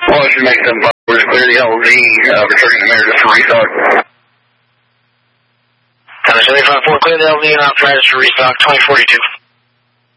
Well, I should make some forward clear the LZ, returning the mirror just for restock. 75-4, clear the LZ and optimize for restock 2042.